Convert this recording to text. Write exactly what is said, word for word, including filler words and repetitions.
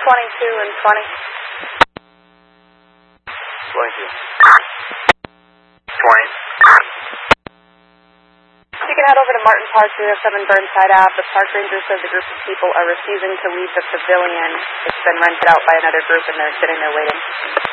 twenty-two and twenty. twenty-two. twenty. You can head over to Martin Park, three oh seven Burnside Ave. The park ranger says a group of people are refusing to leave the pavilion. It's been rented out by another group and they're sitting there waiting.